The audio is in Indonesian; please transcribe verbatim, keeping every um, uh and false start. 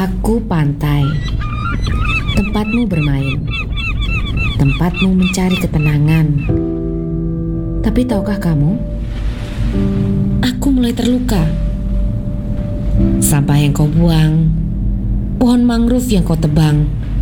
Aku pantai, tempatmu bermain, tempatmu mencari ketenangan. Tapi tahukah kamu, aku mulai terluka. Sampah yang kau buang, pohon mangrove yang kau tebang,